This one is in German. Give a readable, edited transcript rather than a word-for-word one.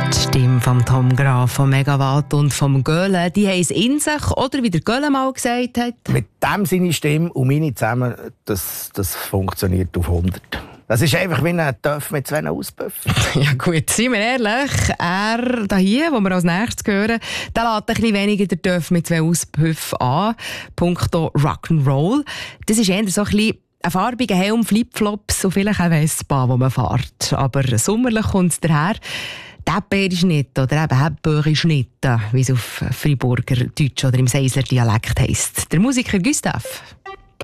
Die Stimme von Tom Graf, von Megawatt und vom Göhle, die haben es in sich, oder wie der Göhle mal gesagt hat. Mit dem seine Stimme und meine zusammen, das funktioniert auf 100. Das ist einfach wie ein Töff mit 2 Auspuffen. Ja gut, seien wir ehrlich, er hier, wo wir als nächstes hören, der lädt ein bisschen weniger den Töff mit 2 Auspuffen an. Punkto Rock'n'Roll. Das ist eher so ein bisschen ein farbiger Helm, Flipflops und vielleicht auch Vespa, wo man fährt. Aber sommerlich kommt es daher. Däppeerischnitte oder eben Häppörischnitte, wie es auf Freiburger Deutsch oder im Seisler Dialekt heisst. Der Musiker Gustav.